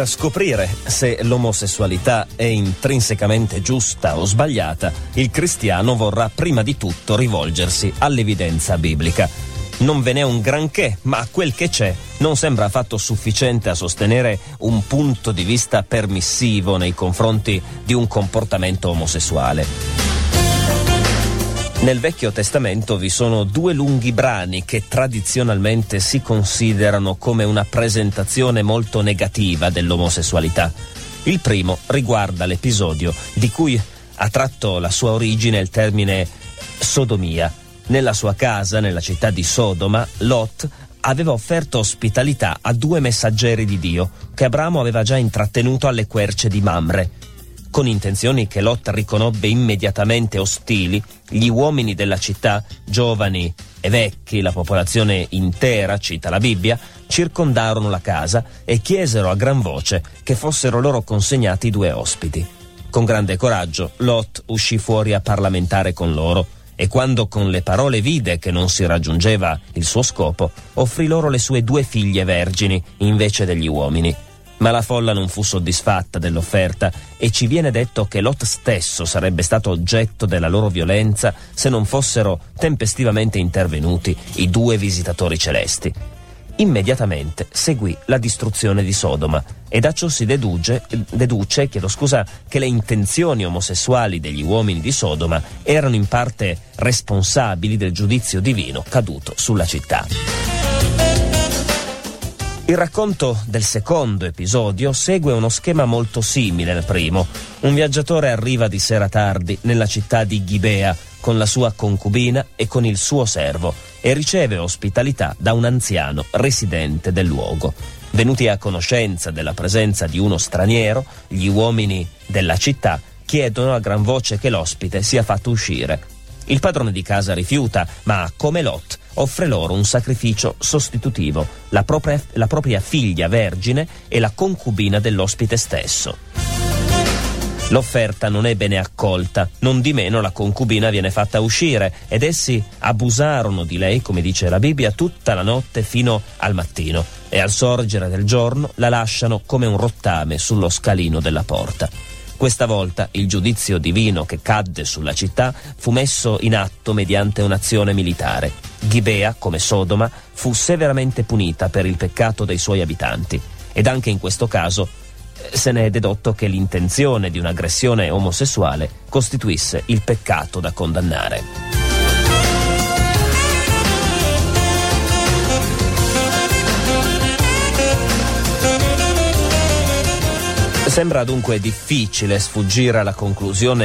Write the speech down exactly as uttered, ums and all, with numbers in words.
Per scoprire se l'omosessualità è intrinsecamente giusta o sbagliata, il cristiano vorrà prima di tutto rivolgersi all'evidenza biblica. Non ve n'è un granché, ma quel che c'è non sembra affatto sufficiente a sostenere un punto di vista permissivo nei confronti di un comportamento omosessuale. Nel Vecchio Testamento vi sono due lunghi brani che tradizionalmente si considerano come una presentazione molto negativa dell'omosessualità. Il primo riguarda l'episodio di cui ha tratto la sua origine il termine sodomia. Nella sua casa, nella città di Sodoma, Lot aveva offerto ospitalità a due messaggeri di Dio che Abramo aveva già intrattenuto alle querce di Mamre. Con intenzioni che Lot riconobbe immediatamente ostili, gli uomini della città, giovani e vecchi, la popolazione intera, cita la Bibbia, circondarono la casa e chiesero a gran voce che fossero loro consegnati due ospiti. Con grande coraggio, Lot uscì fuori a parlamentare con loro e quando con le parole vide che non si raggiungeva il suo scopo, offrì loro le sue due figlie vergini invece degli uomini. Ma la folla non fu soddisfatta dell'offerta e ci viene detto che Lot stesso sarebbe stato oggetto della loro violenza se non fossero tempestivamente intervenuti i due visitatori celesti. Immediatamente seguì la distruzione di Sodoma e da ciò si deduce, deduce chiedo scusa, che le intenzioni omosessuali degli uomini di Sodoma erano in parte responsabili del giudizio divino caduto sulla città. Il racconto del secondo episodio segue uno schema molto simile al primo. Un viaggiatore arriva di sera tardi nella città di Gibea con la sua concubina e con il suo servo e riceve ospitalità da un anziano residente del luogo. Venuti a conoscenza della presenza di uno straniero, gli uomini della città chiedono a gran voce che l'ospite sia fatto uscire. Il padrone di casa rifiuta, ma come Lot offre loro un sacrificio sostitutivo, la propria, la propria figlia vergine e la concubina dell'ospite stesso. L'offerta non è bene accolta, non di meno la concubina viene fatta uscire ed essi abusarono di lei, come dice la Bibbia, tutta la notte fino al mattino e al sorgere del giorno la lasciano come un rottame sullo scalino della porta. Questa volta il giudizio divino che cadde sulla città fu messo in atto mediante un'azione militare. Gibea, come Sodoma, fu severamente punita per il peccato dei suoi abitanti ed anche in questo caso se ne è dedotto che l'intenzione di un'aggressione omosessuale costituisse il peccato da condannare. Sembra dunque difficile sfuggire alla conclusione